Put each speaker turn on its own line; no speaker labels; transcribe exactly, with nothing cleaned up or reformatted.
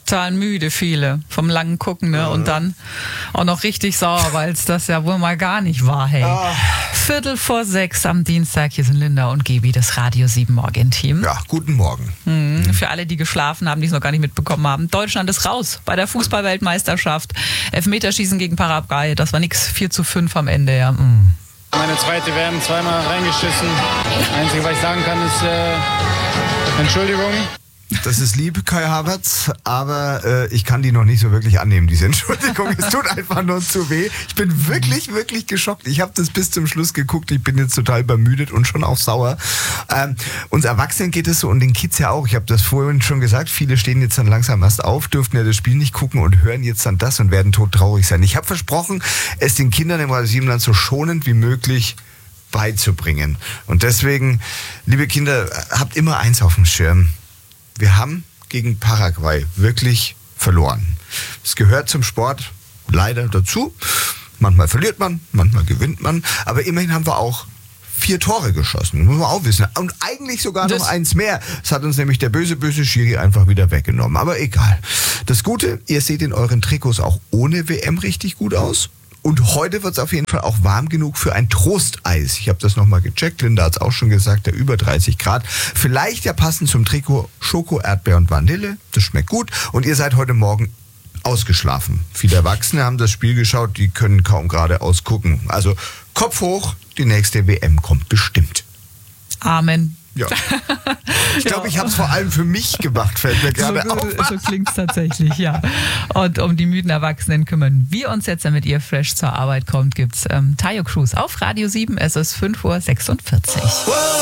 total müde, viele, vom langen Gucken, ne? Ja. Und dann auch noch richtig sauer, weil es das ja wohl mal gar nicht war, hey. Ah. Viertel vor sechs am Dienstag, hier sind Linda und Gebi, das Radio sieben Morgen-Team.
Ja, guten Morgen.
Mhm. Mhm. Für alle, die geschlafen haben, die es noch gar nicht mitbekommen haben. Deutschland ist raus bei der Fußball-Weltmeisterschaft. Elfmeterschießen gegen Paraguay, das war nix, vier zu fünf am Ende, ja. Mhm.
Meine zweite werden zweimal reingeschissen. Das Einzige, was ich sagen kann, ist äh, Entschuldigung.
Das ist lieb, Kai Havertz, aber äh, ich kann die noch nicht so wirklich annehmen, diese Entschuldigung. Es tut einfach nur zu weh. Ich bin wirklich, wirklich geschockt. Ich habe das bis zum Schluss geguckt. Ich bin jetzt total übermüdet und schon auch sauer. Ähm, uns Erwachsenen geht es so und den Kids ja auch. Ich habe das vorhin schon gesagt. Viele stehen jetzt dann langsam erst auf, dürften ja das Spiel nicht gucken und hören jetzt dann das und werden todtraurig sein. Ich habe versprochen, es den Kindern im Radio Siebenland so schonend wie möglich beizubringen. Und deswegen, liebe Kinder, habt immer eins auf dem Schirm. Wir haben gegen Paraguay wirklich verloren. Es gehört zum Sport leider dazu. Manchmal verliert man, manchmal gewinnt man. Aber immerhin haben wir auch vier Tore geschossen. Das muss man auch wissen. Und eigentlich sogar noch das eins mehr. Das hat uns nämlich der böse, böse Schiri einfach wieder weggenommen. Aber egal. Das Gute, ihr seht in euren Trikots auch ohne W M richtig gut aus. Und heute wird es auf jeden Fall auch warm genug für ein Trosteis. Ich habe das nochmal gecheckt. Linda hat es auch schon gesagt, der über dreißig Grad. Vielleicht ja passend zum Trikot Schoko, Erdbeer und Vanille. Das schmeckt gut. Und ihr seid heute Morgen ausgeschlafen. Viele Erwachsene haben das Spiel geschaut, die können kaum geradeaus gucken. Also Kopf hoch, die nächste W M kommt bestimmt.
Amen.
Ja. Ich glaube, ich habe es vor allem für mich gemacht, fällt mir gerade
so,
auf.
So klingt es tatsächlich, ja. Und um die müden Erwachsenen kümmern wir uns jetzt, damit ihr fresh zur Arbeit kommt, gibt's ähm, Tayo Cruz auf Radio sieben. Es ist fünf Uhr sechsundvierzig.